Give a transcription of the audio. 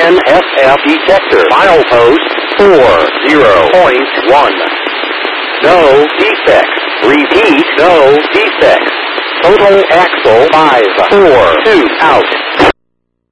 NSF detector. Milepost 40.1. No defects. Repeat, no defects. Total axle 542 out.